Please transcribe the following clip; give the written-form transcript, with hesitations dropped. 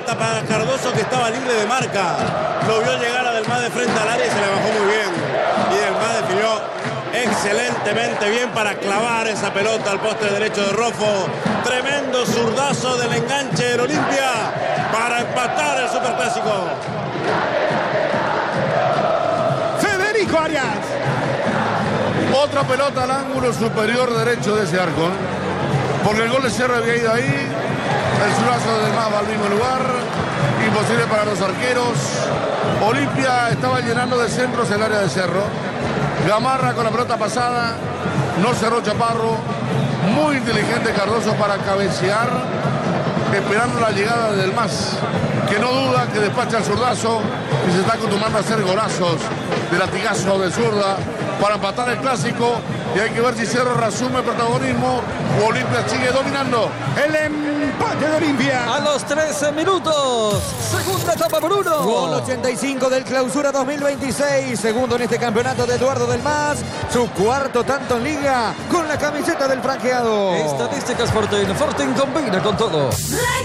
Para Cardoso, que estaba libre de marca. Lo vio llegar a Delmas de frente al área y se le bajó muy bien. Y Delmas definió excelentemente bien para clavar esa pelota al poste derecho de Roffo. Tremendo zurdazo del enganche del Olimpia para empatar el Superclásico. Federico Arias. Otra pelota al ángulo superior derecho de ese arco, porque el gol de Cerro había ido ahí. El zurdazo de Delmas va al mismo lugar. Imposible para los arqueros. Olimpia estaba llenando de centros el área de Cerro. Gamarra con la pelota pasada. No cerró Chaparro. Muy inteligente Cardoso para cabecear, esperando la llegada de Delmas, que no duda que despacha el zurdazo y se está acostumbrando a hacer golazos de latigazo de zurda para empatar el clásico. Y hay que ver si Cerro reasume el protagonismo o Olimpia sigue dominando. El empate de Olimpia. A los 13 minutos. Segunda etapa por 1. Gol 85 del Clausura 2026. Segundo en este campeonato de Eduardo Delmas. Su cuarto tanto en liga con la camiseta del franqueado. Estadísticas Fortín. Fortín combina con todo.